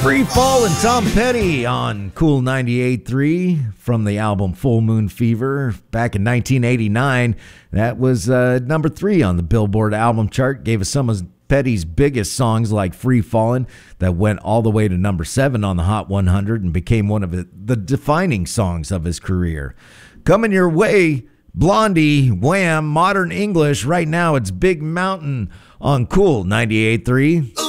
Free Fall and Tom Petty on Cool 98.3 from the album Full Moon Fever back in 1989. That was number 3 on the Billboard album chart. Gave us some of Petty's biggest songs like Free Fallin' that went all the way to number 7 on the Hot 100 and became one of the defining songs of his career. Coming your way, Blondie, Wham, Modern English. Right now it's Big Mountain on Cool 98.3.